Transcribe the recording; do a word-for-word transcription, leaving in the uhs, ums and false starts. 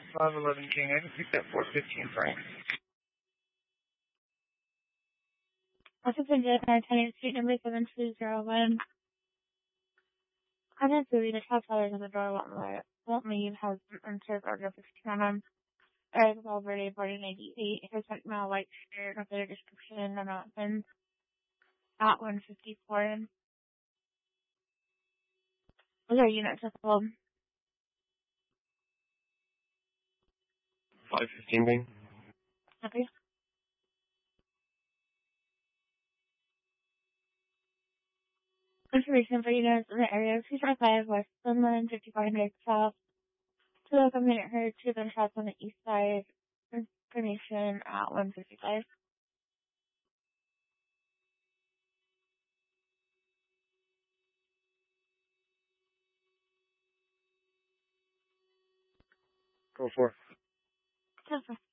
five eleven King. I can pick that four fifteen Frank. What's up in Japan, Tenant Street, number seven two zero one. I'm not doing the top sellers on the door won't let won't leave, has entered order fifteen on them. Eric Valverde, born ninety-eight, has sent me a white shirt with their description and announcement at one fifty-four. Those are units of hold. five fifteen Bing. Okay. Information for units in the area two five five West Finland, fifty-four hundred South. To the community heard two gunshots on the east side. Information at one fifty-five. Go for. Super.